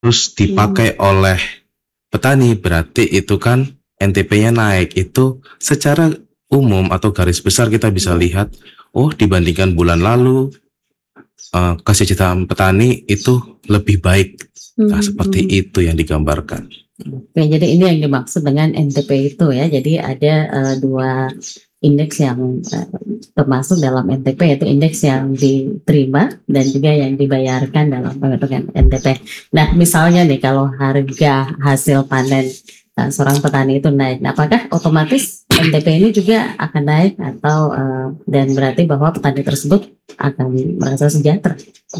terus dipakai oleh petani, berarti itu kan NTP-nya naik. Itu secara umum atau garis besar kita bisa lihat, oh dibandingkan bulan lalu kesejahteraan petani itu lebih baik. Nah, seperti itu yang digambarkan. Oke, jadi ini yang dimaksud dengan NTP itu ya. Jadi ada dua indeks yang termasuk dalam NTP, yaitu indeks yang diterima dan juga yang dibayarkan dalam penghitungan NTP. Nah, misalnya nih kalau harga hasil panen seorang petani itu naik, nah, apakah otomatis NTP ini juga akan naik atau dan berarti bahwa petani tersebut akan merasa sejahtera?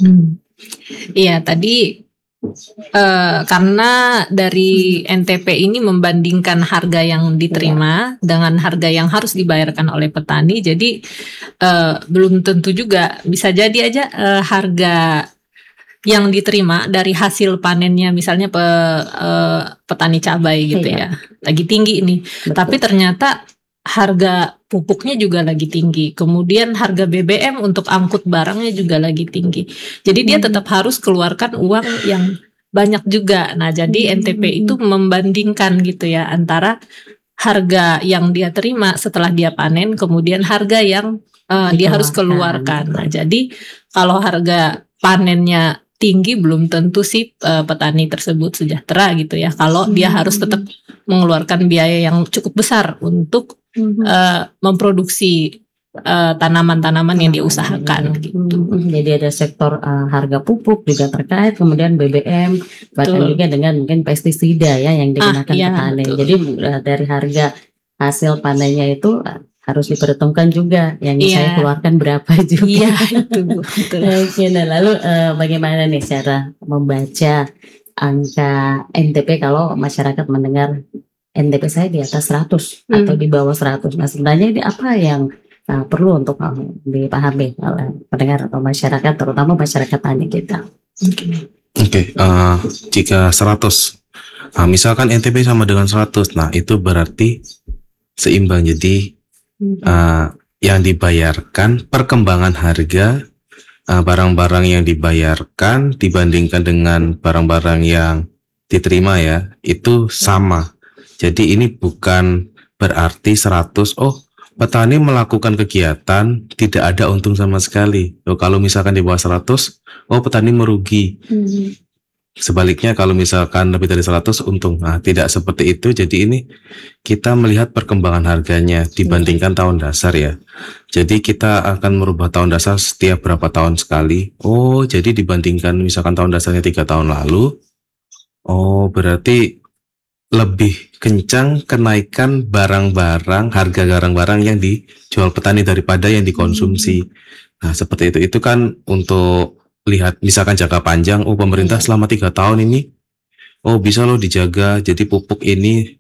Iya, tadi karena dari NTP ini membandingkan harga yang diterima dengan harga yang harus dibayarkan oleh petani, jadi belum tentu juga, bisa jadi aja harga yang diterima dari hasil panennya misalnya petani cabai gitu ya lagi tinggi ini. Betul. Tapi ternyata harga pupuknya juga lagi tinggi, kemudian harga BBM untuk angkut barangnya juga lagi tinggi, jadi dia tetap harus keluarkan uang yang banyak juga. Nah, jadi NTP itu membandingkan gitu ya antara harga yang dia terima setelah dia panen, kemudian harga yang dia harus keluarkan. Nah, jadi kalau harga panennya tinggi, belum tentu sih petani tersebut sejahtera gitu ya, kalau dia harus tetap mengeluarkan biaya yang cukup besar untuk memproduksi tanaman-tanaman yang diusahakan gitu. Jadi ada sektor harga pupuk juga terkait, kemudian BBM, bahkan juga dengan mungkin pestisida ya yang digunakan petani. Betul. Jadi dari harga hasil panennya itu harus diperhitungkan juga yang saya keluarkan berapa juga. Iya, itu betul. Oke, nah lalu bagaimana nih cara membaca angka NTP kalau masyarakat mendengar NTP saya di atas 100 atau di bawah 100. Nah, sebenarnya ini apa yang perlu untuk dipahami oleh pendengar atau masyarakat, terutama masyarakat tani kita? Oke, jika 100, misalkan NTP sama dengan 100, nah itu berarti seimbang. Jadi yang dibayarkan, perkembangan harga barang-barang yang dibayarkan dibandingkan dengan barang-barang yang diterima ya, itu sama. Jadi ini bukan berarti 100, petani melakukan kegiatan tidak ada untung sama sekali. Kalau misalkan di bawah 100, petani merugi. Sebaliknya kalau misalkan lebih dari 100 untung. Nah, tidak seperti itu. Jadi ini kita melihat perkembangan harganya dibandingkan tahun dasar ya. Jadi kita akan merubah tahun dasar setiap berapa tahun sekali. Jadi dibandingkan misalkan tahun dasarnya 3 tahun lalu, berarti lebih kencang kenaikan barang-barang, harga barang-barang yang dijual petani daripada yang dikonsumsi. Nah, seperti itu. Itu kan untuk lihat misalkan jangka panjang, pemerintah selama 3 tahun ini bisa loh dijaga, jadi pupuk ini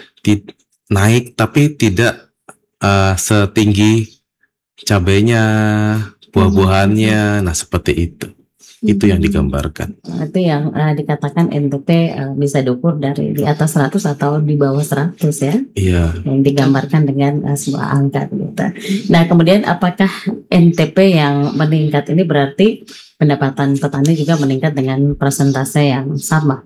naik tapi tidak setinggi cabainya, buah-buahannya. Nah, seperti itu. Itu yang digambarkan. Itu yang dikatakan NTP bisa diukur dari di atas 100 atau di bawah 100 ya. Iya. Yang digambarkan dengan sebuah angka gitu. Nah, kemudian apakah NTP yang meningkat ini berarti pendapatan petani juga meningkat dengan persentase yang sama?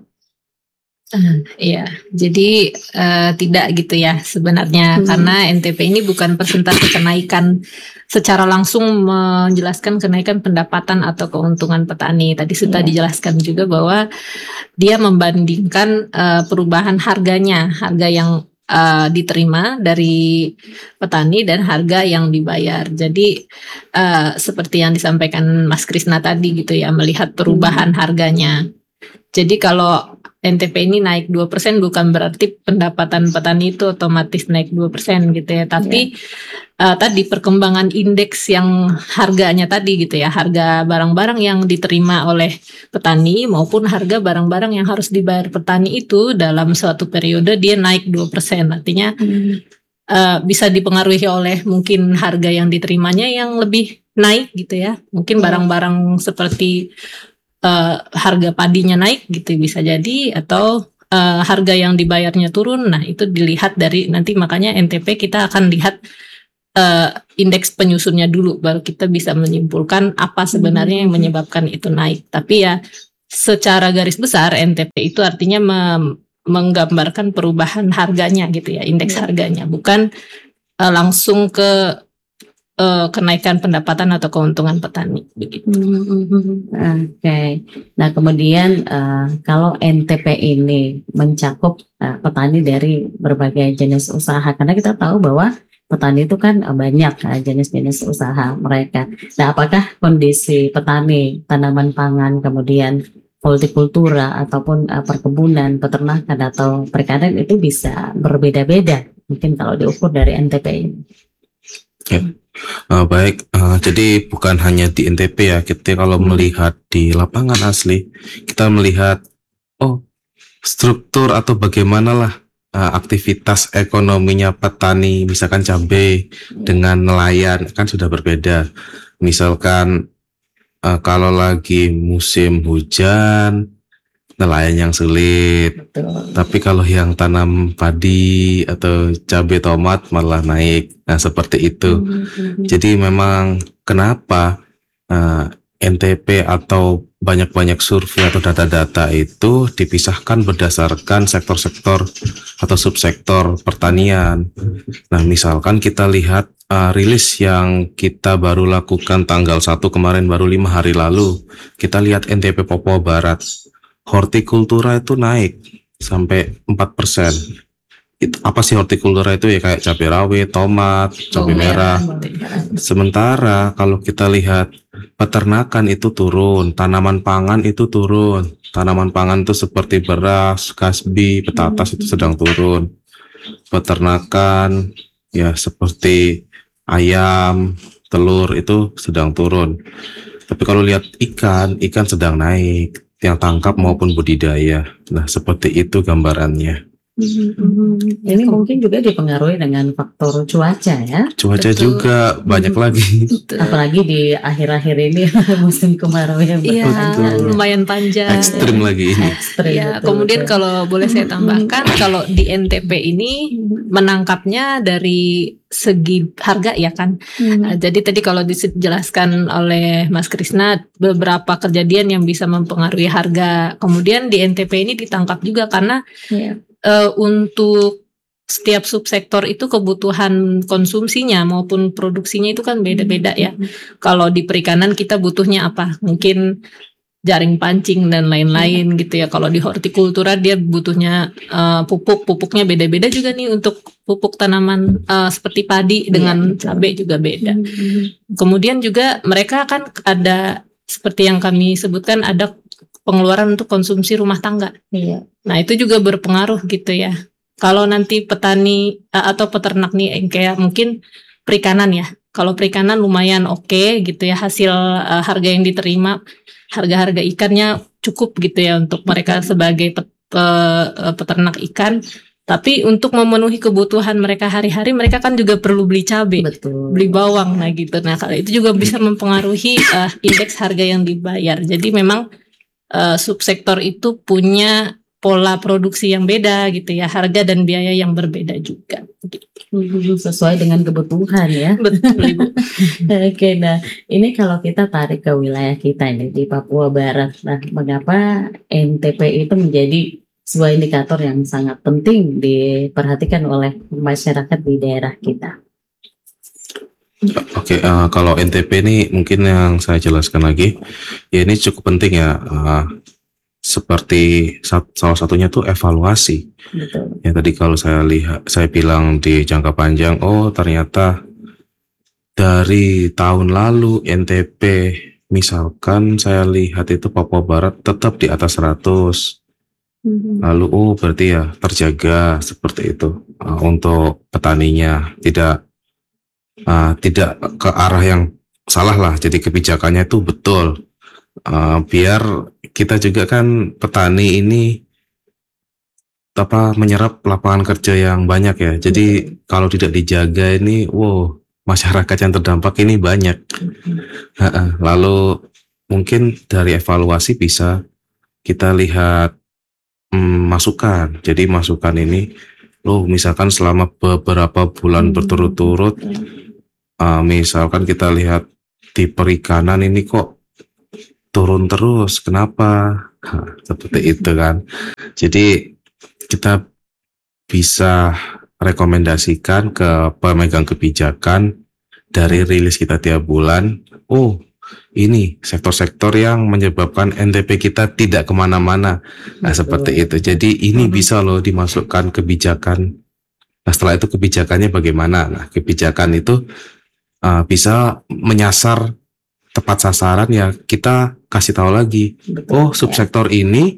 Iya, jadi tidak gitu ya sebenarnya, karena NTP ini bukan persentase kenaikan secara langsung menjelaskan kenaikan pendapatan atau keuntungan petani. Tadi sudah dijelaskan juga bahwa dia membandingkan perubahan harganya, harga yang diterima dari petani dan harga yang dibayar. Jadi seperti yang disampaikan Mas Krisna tadi gitu ya, melihat perubahan harganya. Jadi kalau NTP ini naik 2% bukan berarti pendapatan petani itu otomatis naik 2% gitu ya. Tapi tadi perkembangan indeks yang harganya tadi gitu ya, harga barang-barang yang diterima oleh petani maupun harga barang-barang yang harus dibayar petani itu dalam suatu periode dia naik 2%. Artinya bisa dipengaruhi oleh mungkin harga yang diterimanya yang lebih naik gitu ya. Mungkin barang-barang seperti harga padinya naik gitu bisa jadi, atau harga yang dibayarnya turun. Nah, itu dilihat dari nanti, makanya NTP kita akan lihat indeks penyusunnya dulu, baru kita bisa menyimpulkan apa sebenarnya yang menyebabkan itu naik. Tapi ya secara garis besar NTP itu artinya menggambarkan perubahan harganya gitu ya, indeks harganya, bukan langsung ke kenaikan pendapatan atau keuntungan petani begitu. Oke. Nah, kemudian kalau NTP ini mencakup petani dari berbagai jenis usaha, karena kita tahu bahwa petani itu kan banyak jenis-jenis usaha mereka. Nah, apakah kondisi petani, tanaman pangan, kemudian hortikultura ataupun perkebunan, peternakan atau perikanan itu bisa berbeda-beda mungkin kalau diukur dari NTP ini? Ya. Baik, jadi bukan hanya di NTP ya, kita kalau melihat di lapangan asli, kita melihat struktur atau bagaimanalah aktivitas ekonominya petani, misalkan cabai dengan nelayan kan sudah berbeda. Misalkan kalau lagi musim hujan, nelayan yang sulit. Betul. Tapi kalau yang tanam padi atau cabai tomat malah naik. Nah, seperti itu. Jadi memang kenapa NTP atau banyak-banyak survei atau data-data itu dipisahkan berdasarkan sektor-sektor atau subsektor pertanian. Nah, misalkan kita lihat rilis yang kita baru lakukan tanggal 1 kemarin, baru 5 hari lalu. Kita lihat NTP Papua Barat. Hortikultura itu naik sampai 4%. Apa sih hortikultura itu ya, kayak cabai rawit, tomat, cabai merah. Sementara kalau kita lihat peternakan itu turun, tanaman pangan itu turun. Tanaman pangan itu seperti beras, kasbi, petatas itu sedang turun. Peternakan ya seperti ayam, telur itu sedang turun. Tapi kalau lihat ikan sedang naik, yang tangkap maupun budidaya. Nah, seperti itu gambarannya. Ini mungkin juga dipengaruhi dengan faktor cuaca ya. Cuaca Betul. juga banyak lagi. Apalagi di akhir-akhir ini musim kemarau yang Iya, Betul. lumayan panjang. Ekstrim lagi ini. ekstrim. Ya, betul, kemudian betul. kalau boleh saya tambahkan, kalau di NTP ini menangkapnya dari segi harga ya kan. Jadi tadi kalau dijelaskan oleh Mas Krisna beberapa kejadian yang bisa mempengaruhi harga. Kemudian di NTP ini ditangkap juga karena Iya. untuk setiap subsektor itu kebutuhan konsumsinya maupun produksinya itu kan beda-beda ya. Kalau di perikanan kita butuhnya apa? Mungkin jaring pancing dan lain-lain gitu ya. Kalau di hortikultura dia butuhnya pupuknya beda-beda juga nih untuk pupuk tanaman seperti padi dengan cabai juga beda. Kemudian juga mereka kan ada seperti yang kami sebutkan ada pengeluaran untuk konsumsi rumah tangga. Iya. Nah, itu juga berpengaruh gitu ya. Kalau nanti petani atau peternak nih kayak mungkin perikanan ya. Kalau perikanan lumayan oke gitu ya, hasil harga yang diterima, harga-harga ikannya cukup gitu ya untuk mereka sebagai peternak ikan. Tapi untuk memenuhi kebutuhan mereka hari-hari, mereka kan juga perlu beli cabai, Betul. beli bawang, nah gitu. Nah, kalau itu juga bisa mempengaruhi indeks harga yang dibayar. Jadi memang subsektor itu punya pola produksi yang beda gitu ya, harga dan biaya yang berbeda juga. Sesuai dengan kebutuhan ya. Betul, Ibu. Oke, nah ini kalau kita tarik ke wilayah kita ini di Papua Barat, nah mengapa NTP itu menjadi sebuah indikator yang sangat penting diperhatikan oleh masyarakat di daerah kita? Oke, kalau NTP ini mungkin yang saya jelaskan lagi, ya ini cukup penting ya. Seperti salah satunya tuh evaluasi. Betul. Ya tadi kalau saya bilang di jangka panjang, oh ternyata dari tahun lalu NTP misalkan saya lihat itu Papua Barat tetap di atas 100. Lalu berarti ya terjaga seperti itu untuk petaninya, tidak ke arah yang salah lah. Jadi kebijakannya itu betul. Biar kita juga kan petani ini menyerap lapangan kerja yang banyak ya. Jadi kalau tidak dijaga ini, masyarakat yang terdampak ini banyak. Lalu mungkin dari evaluasi bisa kita lihat masukan. Jadi masukan ini, misalkan selama beberapa bulan berturut-turut, misalkan kita lihat di perikanan ini kok turun terus, kenapa? Seperti itu kan. Jadi kita bisa rekomendasikan ke pemegang kebijakan dari rilis kita tiap bulan. Oh, ini sektor-sektor yang menyebabkan NTP kita tidak kemana-mana. Nah, seperti itu. Jadi ini bisa loh dimasukkan kebijakan. Nah, setelah itu kebijakannya bagaimana? Nah, kebijakan itu bisa menyasar tepat sasaran, ya kita kasih tahu lagi. Oh, subsektor ini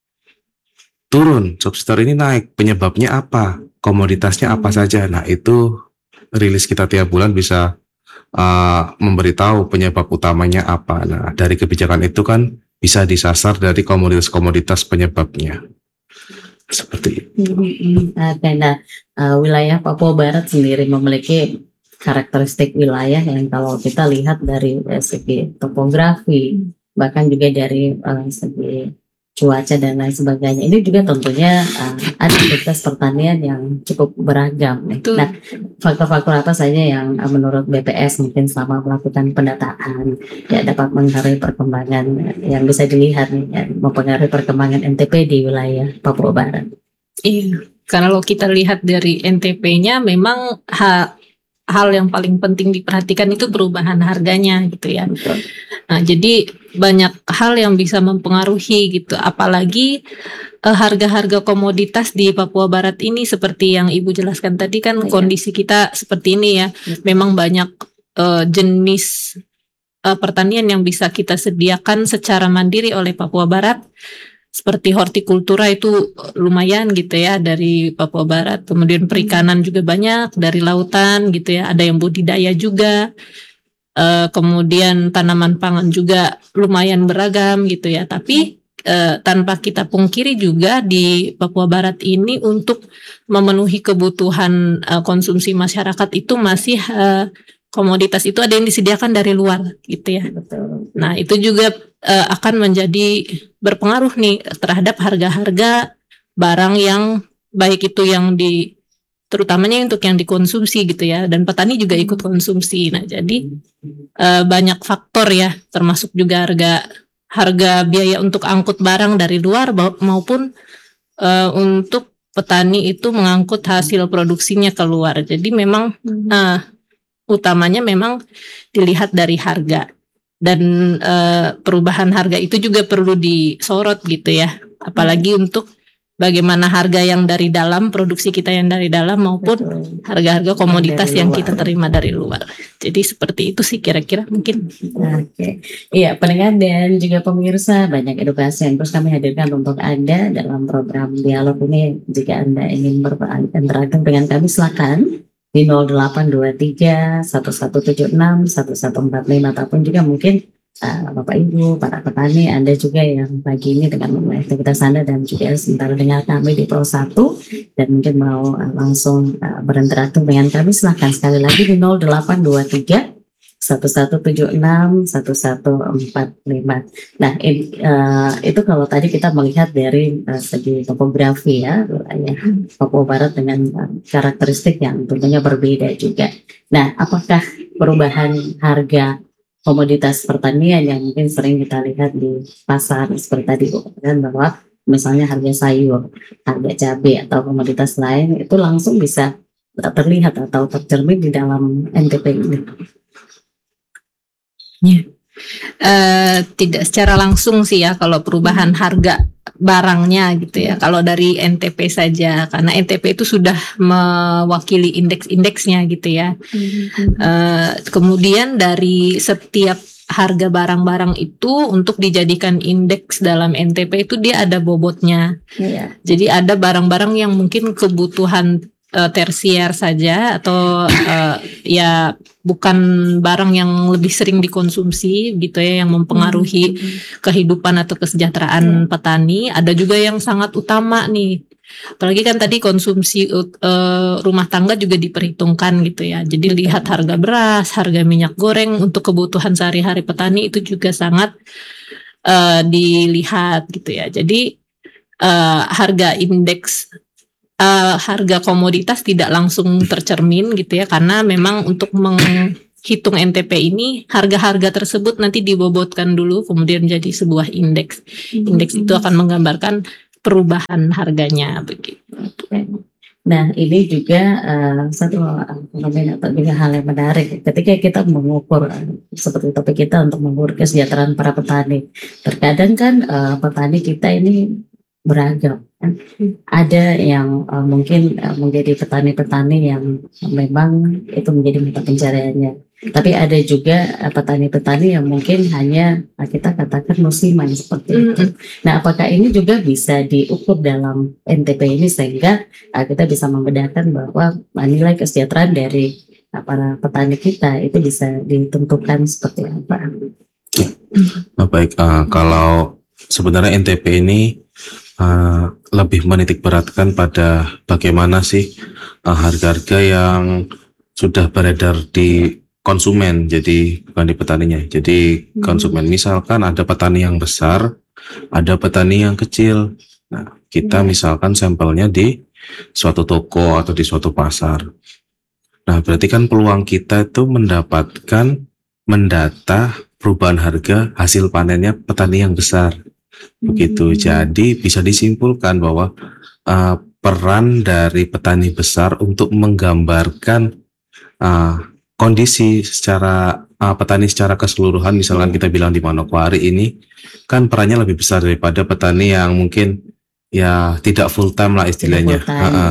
turun, subsektor ini naik. Penyebabnya apa? Komoditasnya apa saja? Nah, itu rilis kita tiap bulan bisa memberitahu penyebab utamanya apa. Nah, dari kebijakan itu kan bisa disasar dari komoditas-komoditas penyebabnya. Seperti itu. Oke, nah wilayah Papua Barat sendiri memiliki karakteristik wilayah yang kalau kita lihat dari segi topografi, bahkan juga dari segi cuaca dan lain sebagainya, ini juga tentunya ada aktivitas pertanian yang cukup beragam. Betul. Nah, faktor-faktor apa saja yang menurut BPS mungkin selama melakukan pendataan ya dapat mengaruhi perkembangan yang bisa dilihat nih, yang mempengaruhi perkembangan NTP di wilayah Papua Barat? Iya, kalau kita lihat dari NTP-nya memang hal yang paling penting diperhatikan itu perubahan harganya gitu ya. Betul. Nah, jadi banyak hal yang bisa mempengaruhi gitu, apalagi harga-harga komoditas di Papua Barat ini seperti yang Ibu jelaskan tadi kan, kondisi kita seperti ini ya. Memang banyak jenis pertanian yang bisa kita sediakan secara mandiri oleh Papua Barat. Seperti hortikultura itu lumayan gitu ya dari Papua Barat. Kemudian perikanan juga banyak dari lautan gitu ya. Ada yang budidaya juga. Kemudian tanaman pangan juga lumayan beragam gitu ya. Tapi tanpa kita pungkiri juga di Papua Barat ini untuk memenuhi kebutuhan konsumsi masyarakat itu masih komoditas itu ada yang disediakan dari luar gitu ya. Betul. Nah, itu juga akan menjadi berpengaruh nih terhadap harga-harga barang yang baik itu yang terutamanya untuk yang dikonsumsi gitu ya, dan petani juga ikut konsumsi. Nah, jadi banyak faktor ya, termasuk juga harga biaya untuk angkut barang dari luar maupun untuk petani itu mengangkut hasil produksinya keluar. Jadi memang utamanya memang dilihat dari harga. Dan perubahan harga itu juga perlu disorot gitu ya, apalagi untuk bagaimana harga yang dari dalam, produksi kita yang dari dalam maupun harga-harga komoditas yang kita terima dari luar. Jadi seperti itu sih kira-kira mungkin. Oke. Iya, pendengar dan juga pemirsa, banyak edukasi yang terus kami hadirkan untuk Anda dalam program dialog ini. Jika Anda ingin berinteraksi dengan kami, silakan di 0823 1176 1145, ataupun juga mungkin Bapak Ibu, para petani, Anda juga yang pagi ini dengan memulai aktivitas Anda dan juga sebentar dengar kami di Pro 1 dan mungkin mau langsung berinteraksi dengan kami, silahkan sekali lagi di 0823 1176 1145. Nah, itu kalau tadi kita melihat dari segi topografi ya, wilayah Papua Barat dengan karakteristik yang tentunya berbeda juga. Nah, apakah perubahan harga komoditas pertanian yang mungkin sering kita lihat di pasar seperti tadi Bu katakan, bahwa misalnya harga sayur, harga cabai atau komoditas lain itu langsung bisa terlihat atau tercermin di dalam NTP ini? Tidak secara langsung sih ya kalau perubahan harga barangnya gitu ya, kalau dari NTP saja, karena NTP itu sudah mewakili indeks-indeksnya gitu ya. Kemudian dari setiap harga barang-barang itu untuk dijadikan indeks dalam NTP itu dia ada bobotnya. Jadi ada barang-barang yang mungkin kebutuhan tersier saja atau ya bukan barang yang lebih sering dikonsumsi gitu ya, yang mempengaruhi kehidupan atau kesejahteraan petani. Ada juga yang sangat utama nih, apalagi kan tadi konsumsi rumah tangga juga diperhitungkan gitu ya. Jadi lihat harga beras, harga minyak goreng untuk kebutuhan sehari-hari petani itu juga sangat dilihat gitu ya. Jadi harga indeks harga komoditas tidak langsung tercermin gitu ya, karena memang untuk hitung NTP ini, harga-harga tersebut nanti dibobotkan dulu, kemudian jadi sebuah indeks. Indeks itu akan menggambarkan perubahan harganya begitu. Nah, ini juga satu fenomena atau juga hal yang menarik ketika kita mengukur seperti topik kita untuk mengukur kesejahteraan para petani. Terkadang kan petani kita ini beragam. Ada yang mungkin menjadi petani-petani yang memang itu menjadi mata pencariannya. Tapi ada juga petani-petani yang mungkin hanya kita katakan musiman seperti itu. Nah, apakah ini juga bisa diukur dalam NTP ini sehingga kita bisa membedakan bahwa nilai kesejahteraan dari para petani kita itu bisa ditentukan seperti apa? Baik, kalau sebenarnya NTP ini lebih menitik beratkan pada bagaimana sih harga-harga yang sudah beredar di konsumen, jadi bukan di petaninya. Jadi konsumen, misalkan ada petani yang besar, ada petani yang kecil. Nah, kita misalkan sampelnya di suatu toko atau di suatu pasar. Nah, berarti kan peluang kita itu mendapatkan mendata perubahan harga hasil panennya petani yang besar. Begitu. Jadi bisa disimpulkan bahwa peran dari petani besar untuk menggambarkan kondisi secara petani secara keseluruhan, misalkan kita bilang di Manokwari ini kan perannya lebih besar daripada petani yang mungkin ya tidak full time lah istilahnya.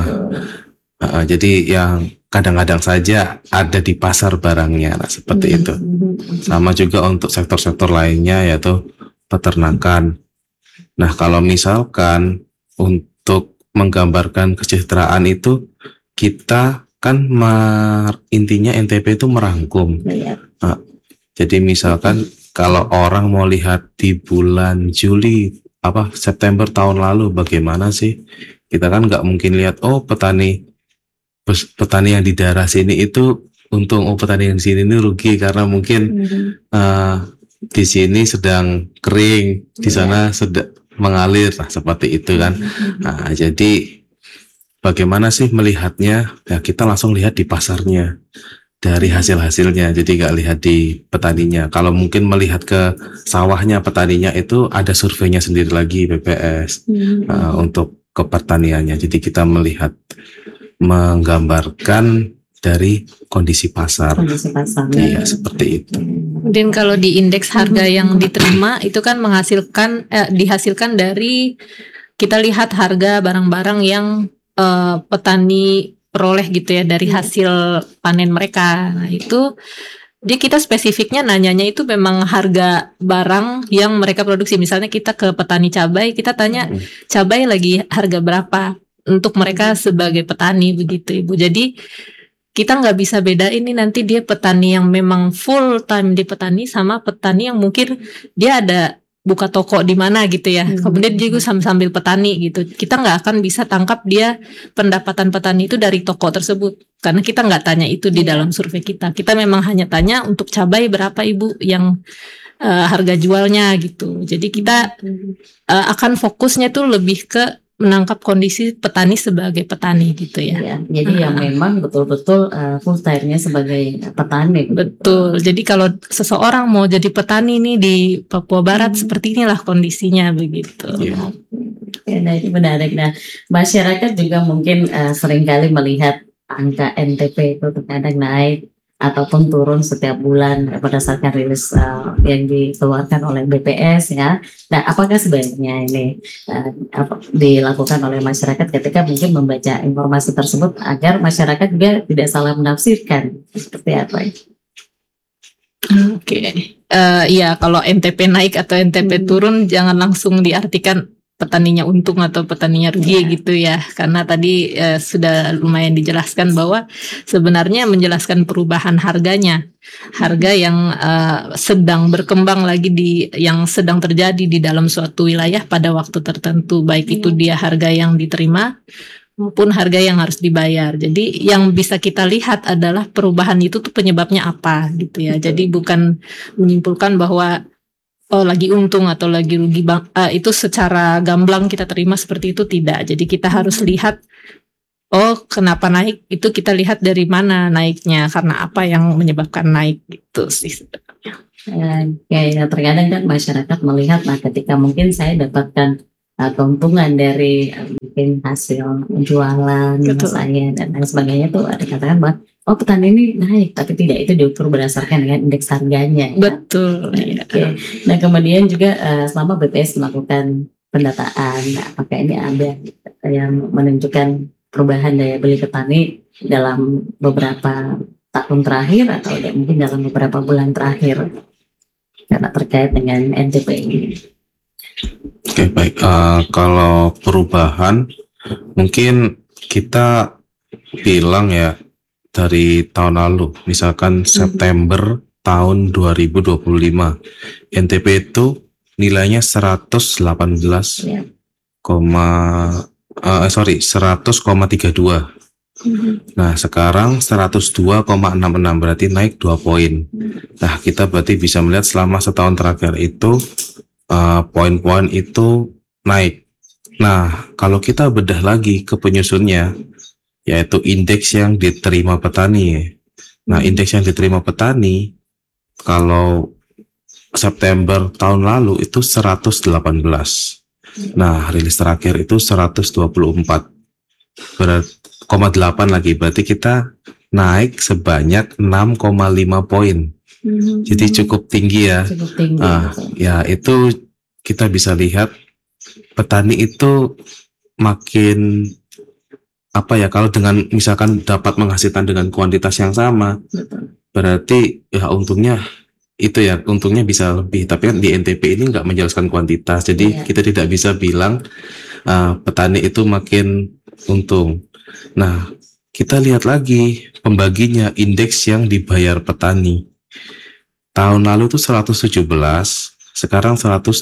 Jadi yang kadang-kadang saja ada di pasar barangnya, nah, seperti itu. Sama juga untuk sektor-sektor lainnya yaitu peternakan. Nah, kalau misalkan untuk menggambarkan kesejahteraan itu kita kan intinya NTP itu merangkum. Nah, jadi misalkan kalau orang mau lihat di bulan Juli September tahun lalu bagaimana sih, kita kan nggak mungkin lihat petani yang di daerah sini itu untung, petani yang di sini ini rugi karena mungkin di sini sedang kering, di sana sedang mengalir, nah seperti itu kan. Nah, jadi bagaimana sih melihatnya? Ya, kita langsung lihat di pasarnya, dari hasil-hasilnya. Jadi nggak lihat di petaninya. Kalau mungkin melihat ke sawahnya petaninya itu ada surveinya sendiri lagi BPS untuk ke pertaniannya. Jadi kita menggambarkan dari kondisi pasar. Iya, seperti itu. Kemudian kalau di indeks harga yang diterima itu kan dihasilkan dari kita lihat harga barang-barang yang petani peroleh gitu ya dari hasil panen mereka. Nah, itu kita spesifiknya nanyanya itu memang harga barang yang mereka produksi. Misalnya kita ke petani cabai, kita tanya cabai lagi harga berapa untuk mereka sebagai petani begitu, Ibu. Jadi kita nggak bisa bedain ini nanti dia petani yang memang full time di petani sama petani yang mungkin dia ada buka toko di mana gitu ya. Kemudian dia juga sambil petani gitu. Kita nggak akan bisa tangkap dia pendapatan petani itu dari toko tersebut. Karena kita nggak tanya itu di dalam survei kita. Kita memang hanya tanya untuk cabai berapa Ibu yang harga jualnya gitu. Jadi kita akan fokusnya tuh lebih ke menangkap kondisi petani sebagai petani gitu ya. Jadi yang memang betul-betul full time-nya sebagai petani. Betul. Jadi kalau seseorang mau jadi petani nih di Papua Barat seperti inilah kondisinya begitu. Nah, itu menarik. Nah, masyarakat juga mungkin seringkali melihat angka NTP itu terkadang naik ataupun turun setiap bulan berdasarkan rilis yang dikeluarkan oleh BPS ya. Nah, apakah sebaiknya ini dilakukan oleh masyarakat ketika mungkin membaca informasi tersebut agar masyarakat juga tidak salah menafsirkan seperti apa? Iya, kalau NTP naik atau NTP turun jangan langsung diartikan petaninya untung atau petaninya rugi gitu ya, karena tadi sudah lumayan dijelaskan bahwa sebenarnya menjelaskan perubahan harganya, harga yang sedang berkembang lagi yang sedang terjadi di dalam suatu wilayah pada waktu tertentu, baik itu dia harga yang diterima maupun harga yang harus dibayar. Jadi yang bisa kita lihat adalah perubahan itu tuh penyebabnya apa gitu ya. Jadi bukan menyimpulkan bahwa lagi untung atau lagi rugi itu secara gamblang kita terima seperti itu, tidak. Jadi kita harus lihat oh kenapa naik, itu kita lihat dari mana naiknya, karena apa yang menyebabkan naik gitu sih sebenarnya. Kayak terkadang kan masyarakat melihat, nah ketika mungkin saya dapatkan keuntungan dari mungkin hasil jualan Betul. saya dan lain sebagainya, tuh ada katakan bahwa oh petani ini naik, tapi tidak, itu diukur berdasarkan dengan indeks harganya. Betul. Ya. Oke. Nah kemudian juga selama BPS melakukan pendataan, nah, apakah ini ada yang menunjukkan perubahan daya beli petani dalam beberapa tahun terakhir atau mungkin dalam beberapa bulan terakhir karena terkait dengan NTP ini? Oke, baik. Kalau perubahan, mungkin kita bilang ya dari tahun lalu, misalkan September tahun 2025, NTP itu nilainya 118, Ya. 100,32. Nah, sekarang 102,66, berarti naik 2 poin. Nah, kita berarti bisa melihat selama setahun terakhir itu poin-poin itu naik. Nah, kalau kita bedah lagi ke penyusunnya, yaitu indeks yang diterima petani. Nah, indeks yang diterima petani, kalau September tahun lalu itu 118. Nah, rilis terakhir itu 124. Berarti 0,8 lagi, berarti kita naik sebanyak 6,5 poin. Jadi cukup tinggi ya. Cukup tinggi. Ya, itu kita bisa lihat petani itu makin apa ya, kalau dengan misalkan dapat menghasilkan dengan kuantitas yang sama, Betul. berarti ya untungnya itu ya, untungnya bisa lebih. Tapi kan di NTP ini nggak menjelaskan kuantitas, jadi kita tidak bisa bilang petani itu makin untung. Nah, kita lihat lagi pembaginya, indeks yang dibayar petani. Tahun lalu itu 117, sekarang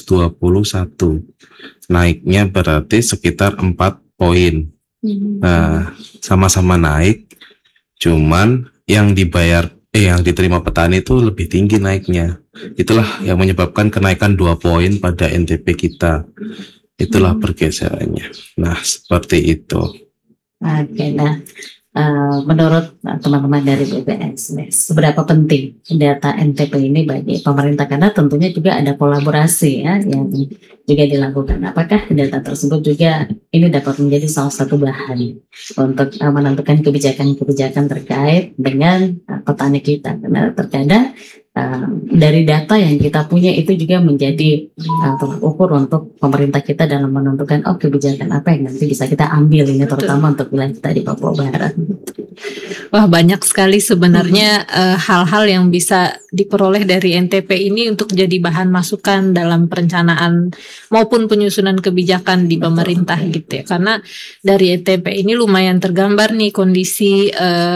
121. Naiknya berarti sekitar 4 poin. Nah, sama-sama naik, cuman yang diterima petani itu lebih tinggi naiknya. Itulah yang menyebabkan kenaikan 2 poin pada NTP kita. Itulah pergeserannya. Nah, seperti itu. Oke, nah menurut teman-teman dari BPS, seberapa penting data NTP ini bagi pemerintah? Karena tentunya juga ada kolaborasi ya yang juga dilakukan. Apakah data tersebut juga ini dapat menjadi salah satu bahan untuk menentukan kebijakan-kebijakan terkait dengan petani kita? Karena terkadang dari data yang kita punya itu juga menjadi tolak ukur untuk pemerintah kita dalam menentukan kebijakan apa yang nanti bisa kita ambil ini, terutama untuk wilayah kita di Papua Barat. Wah, banyak sekali sebenarnya hal-hal yang bisa diperoleh dari NTP ini untuk jadi bahan masukan dalam perencanaan maupun penyusunan kebijakan di pemerintah gitu ya. Karena dari NTP ini lumayan tergambar nih kondisi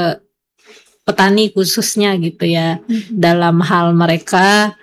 petani khususnya gitu ya, dalam hal mereka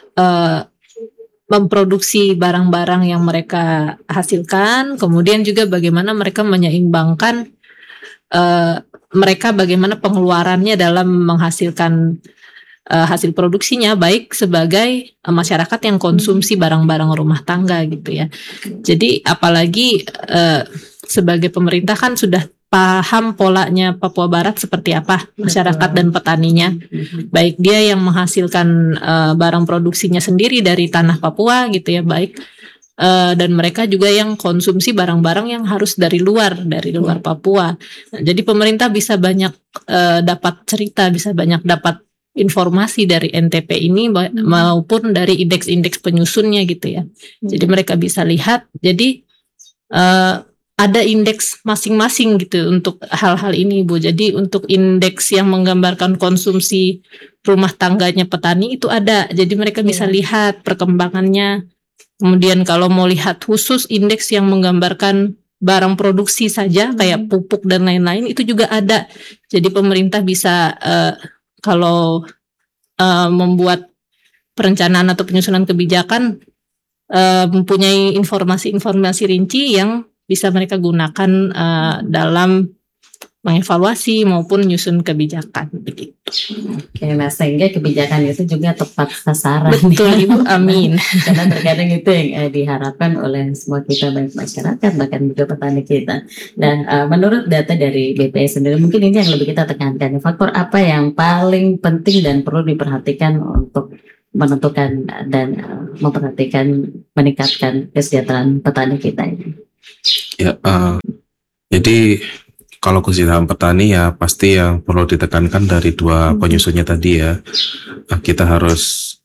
memproduksi barang-barang yang mereka hasilkan, kemudian juga bagaimana mereka menyeimbangkan mereka bagaimana pengeluarannya dalam menghasilkan hasil produksinya, baik sebagai masyarakat yang konsumsi barang-barang rumah tangga gitu ya. Jadi apalagi sebagai pemerintah kan sudah paham polanya Papua Barat seperti apa masyarakat dan petaninya, baik dia yang menghasilkan barang produksinya sendiri dari tanah Papua gitu ya, baik dan mereka juga yang konsumsi barang-barang yang harus dari luar Papua. Nah, jadi pemerintah bisa banyak dapat cerita, bisa banyak dapat informasi dari NTP ini maupun dari indeks-indeks penyusunnya gitu ya. Jadi mereka bisa lihat. Jadi ada indeks masing-masing gitu untuk hal-hal ini, Bu. Jadi untuk indeks yang menggambarkan konsumsi rumah tangganya petani itu ada. Jadi mereka bisa lihat perkembangannya. Kemudian kalau mau lihat khusus indeks yang menggambarkan barang produksi saja kayak pupuk dan lain-lain itu juga ada. Jadi pemerintah bisa kalau membuat perencanaan atau penyusunan kebijakan mempunyai informasi-informasi rinci yang bisa mereka gunakan dalam mengevaluasi maupun nyusun kebijakan begitu. Oke, nah sehingga kebijakan itu juga tepat sasaran. Betul Ibu, amin. Karena terkadang itu yang diharapkan oleh semua kita, baik masyarakat bahkan juga petani kita. Dan menurut data dari BPS sendiri, mungkin ini yang lebih kita tekankan, faktor apa yang paling penting dan perlu diperhatikan untuk menentukan dan memperhatikan meningkatkan kesejahteraan petani kita ini. Ya, jadi kalau kesejahteraan petani ya pasti yang perlu ditekankan dari dua penyusunnya tadi ya, kita harus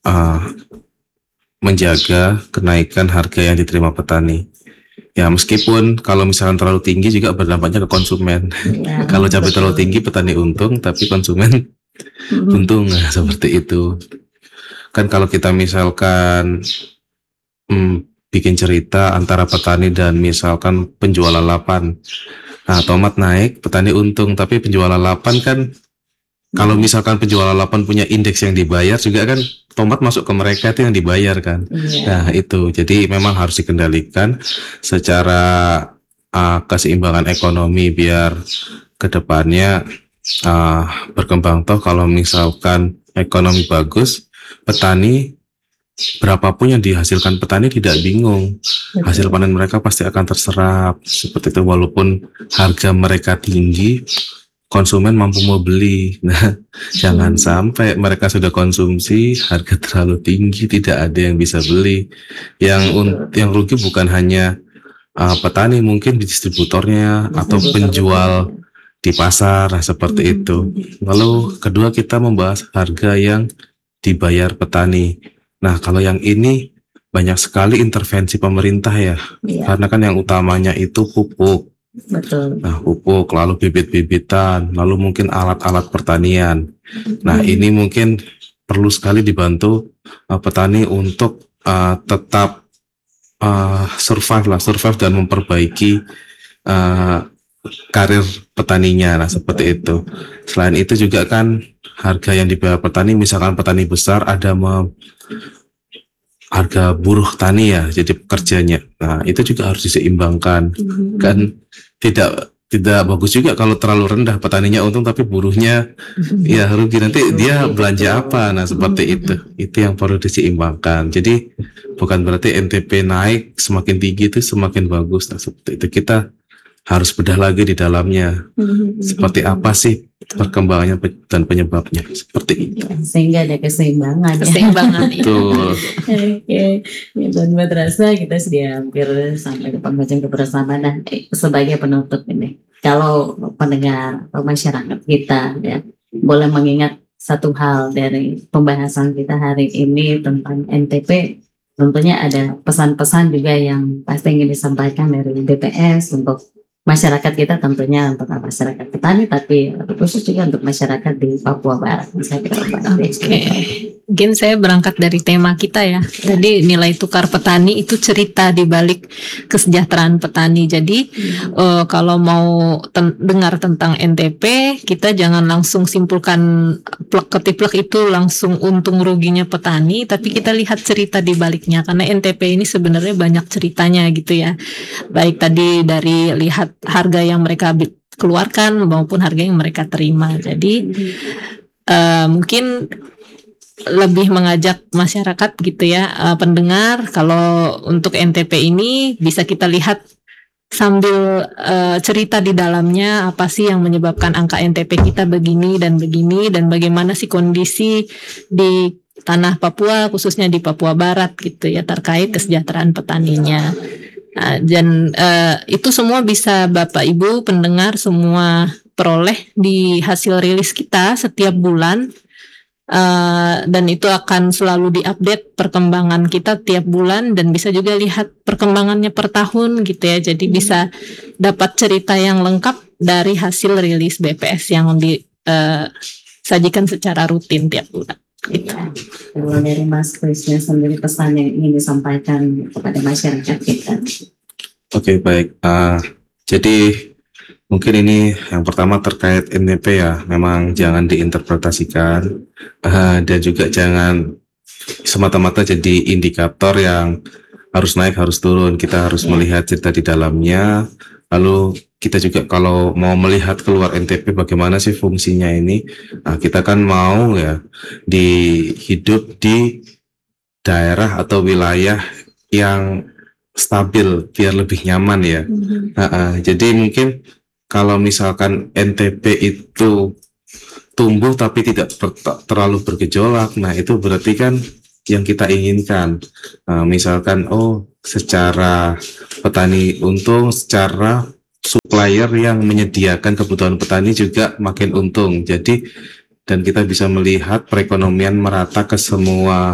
menjaga kenaikan harga yang diterima petani. Ya meskipun kalau misalkan terlalu tinggi juga berdampaknya ke konsumen. Ya, Kalau cabai betul. terlalu tinggi petani untung tapi konsumen untung, seperti itu. Kan kalau kita misalkan bikin cerita antara petani dan misalkan penjualan lapan. Nah, tomat naik, petani untung, tapi penjualan lapan kan, kalau misalkan penjualan lapan punya indeks yang dibayar juga kan, tomat masuk ke mereka itu yang dibayar kan. Iya. Nah itu, jadi memang harus dikendalikan secara keseimbangan ekonomi biar kedepannya berkembang. Toh kalau misalkan ekonomi bagus, petani berapapun yang dihasilkan petani tidak bingung, hasil panen mereka pasti akan terserap seperti itu, walaupun harga mereka tinggi konsumen mampu membeli. Nah jangan sampai mereka sudah konsumsi harga terlalu tinggi tidak ada yang bisa beli, yang rugi bukan hanya petani, mungkin distributornya atau penjual di pasar. Nah, seperti itu. Lalu kedua kita membahas harga yang dibayar petani. Nah, kalau yang ini banyak sekali intervensi pemerintah ya, karena kan yang utamanya itu pupuk. Betul. Nah, pupuk, lalu bibit-bibitan, lalu mungkin alat-alat pertanian. Nah, ini mungkin perlu sekali dibantu petani untuk tetap survive dan memperbaiki karir petaninya. Nah, seperti itu. Selain itu juga kan harga yang dibayar petani, misalkan petani besar ada harga buruh tani ya, jadi pekerjanya. Nah, itu juga harus diseimbangkan. Kan tidak bagus juga kalau terlalu rendah, petaninya untung tapi buruhnya ya rugi, nanti dia belanja apa. Nah, seperti itu yang perlu diseimbangkan. Jadi bukan berarti NTP naik semakin tinggi itu semakin bagus. Nah, seperti itu kita harus bedah lagi di dalamnya, seperti apa sih perkembangannya dan penyebabnya, seperti itu. Sehingga ada keseimbangan. Keseimbangan itu. Oke, ya, dan terasa kita sudah hampir sampai ke penghujung kebersamaan. Nah, sebagai penutup ini, kalau pendengar atau masyarakat kita ya boleh mengingat satu hal dari pembahasan kita hari ini tentang NTP, tentunya ada pesan-pesan juga yang pasti ingin disampaikan dari BPS untuk masyarakat kita, tentunya untuk masyarakat petani, tapi khusus juga untuk masyarakat di Papua Barat. Mungkin saya berangkat dari tema kita ya. Jadi nilai tukar petani itu cerita di balik kesejahteraan petani. Jadi kalau mau dengar tentang NTP, kita jangan langsung simpulkan plek ketiplek itu langsung untung ruginya petani, tapi kita lihat cerita di baliknya, karena NTP ini sebenarnya banyak ceritanya gitu ya. Baik tadi dari lihat harga yang mereka keluarkan maupun harga yang mereka terima. Jadi mungkin lebih mengajak masyarakat gitu ya, pendengar, kalau untuk NTP ini bisa kita lihat sambil cerita di dalamnya apa sih yang menyebabkan angka NTP kita begini dan bagaimana sih kondisi di tanah Papua, khususnya di Papua Barat gitu ya, terkait kesejahteraan petaninya. Dan itu semua bisa Bapak Ibu pendengar semua peroleh di hasil rilis kita setiap bulan. Dan itu akan selalu diupdate perkembangan kita tiap bulan, dan bisa juga lihat perkembangannya per tahun gitu ya. Jadi bisa dapat cerita yang lengkap dari hasil rilis BPS yang disajikan secara rutin tiap bulan. Gitu. Kalau dari Mas Krisnya sendiri, pesan yang ingin disampaikan kepada masyarakat kita. Oke, baik. Jadi mungkin ini yang pertama terkait NTP ya, memang jangan diinterpretasikan dan juga jangan semata-mata jadi indikator yang harus naik harus turun. Kita harus melihat cerita di dalamnya, lalu kita juga kalau mau melihat keluar NTP bagaimana sih fungsinya ini, kita kan mau ya hidup di daerah atau wilayah yang stabil biar lebih nyaman ya. Jadi mungkin kalau misalkan NTP itu tumbuh tapi tidak terlalu bergejolak, nah itu berarti kan yang kita inginkan. Misalkan secara petani untung, secara supplier yang menyediakan kebutuhan petani juga makin untung. Jadi dan kita bisa melihat perekonomian merata ke semua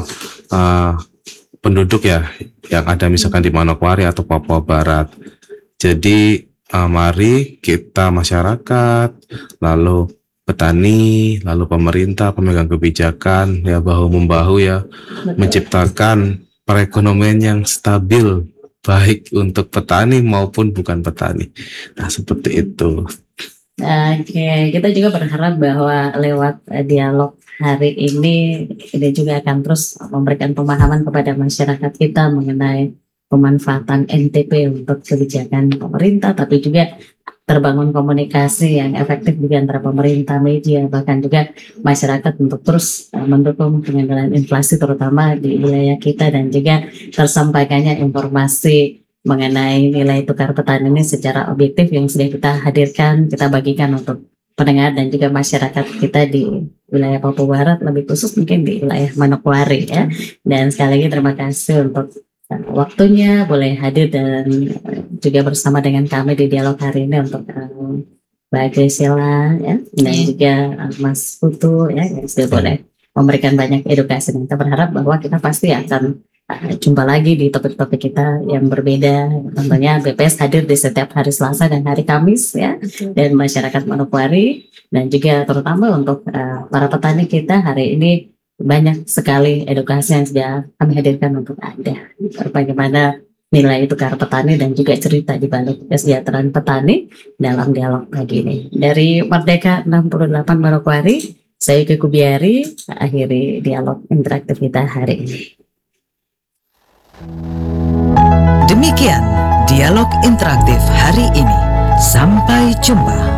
penduduk ya yang ada misalkan di Manokwari atau Papua Barat. Jadi mari kita masyarakat, lalu petani, lalu pemerintah, pemegang kebijakan ya bahu-membahu ya menciptakan perekonomian yang stabil baik untuk petani maupun bukan petani. Nah, seperti itu. Oke, kita juga berharap bahwa lewat dialog hari ini juga akan terus memberikan pemahaman kepada masyarakat kita mengenai pemanfaatan NTP untuk kebijakan pemerintah, tapi juga terbangun komunikasi yang efektif juga antara pemerintah, media, bahkan juga masyarakat untuk terus mendukung pengendalian inflasi terutama di wilayah kita, dan juga tersampaikannya informasi mengenai nilai tukar petani ini secara objektif yang sudah kita hadirkan, kita bagikan untuk pendengar dan juga masyarakat kita di wilayah Papua Barat, lebih khusus mungkin di wilayah Manokwari ya. Dan sekali lagi terima kasih untuk waktunya boleh hadir dan juga bersama dengan kami di dialog hari ini untuk Mbak Graciela ya, dan juga Mas Putu ya, yang sudah boleh memberikan banyak edukasi. Dan kita berharap bahwa kita pasti akan jumpa lagi di topik-topik kita yang berbeda. Tentunya BPS hadir di setiap hari Selasa dan hari Kamis ya, dan masyarakat Manokwari dan juga terutama untuk para petani kita hari ini banyak sekali edukasi yang sudah kami hadirkan untuk Anda. Bagaimana nilai tukar petani dan juga cerita di balik kesejahteraan petani dalam dialog pagi ini. Dari Merdeka 68 Manokwari, saya Yuki Kubiari, akhiri dialog interaktif kita hari ini. Demikian dialog interaktif hari ini. Sampai jumpa.